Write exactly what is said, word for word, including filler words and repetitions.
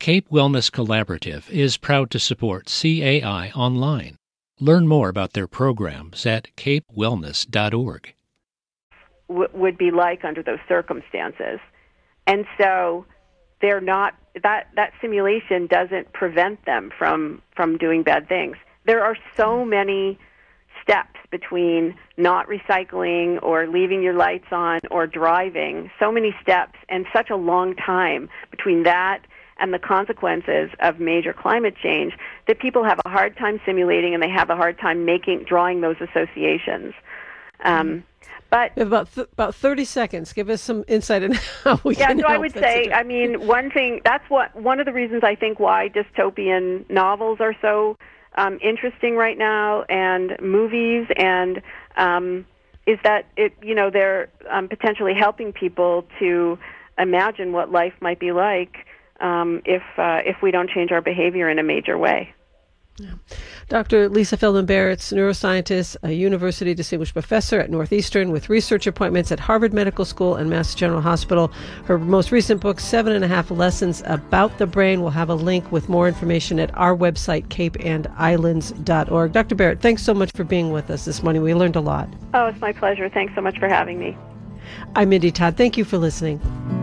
Cape Wellness Collaborative is proud to support C A I online. Learn more about their programs at cape wellness dot org. W- would be like under those circumstances. And so they're not, that, that simulation doesn't prevent them from, from doing bad things. There are so many steps between not recycling or leaving your lights on or driving, so many steps and such a long time between that and the consequences of major climate change that people have a hard time simulating and they have a hard time making, drawing those associations. Um, but we have about th- about thirty seconds. Give us some insight on how we yeah, can so help. I would That's say, a- I mean, one thing, that's what, one of the reasons I think why dystopian novels are so um, interesting right now and movies and um, is that it, you know, they're um, potentially helping people to imagine what life might be like um, if uh, if we don't change our behavior in a major way. Yeah. Doctor Lisa Feldman Barrett's neuroscientist, a university distinguished professor at Northeastern with research appointments at Harvard Medical School and Mass General Hospital. Her most recent book, Seven and a Half Lessons About the Brain, will have a link with more information at our website, cape and islands dot org. Doctor Barrett, thanks so much for being with us this morning. We learned a lot. Oh, it's my pleasure. Thanks so much for having me. I'm Mindy Todd. Thank you for listening.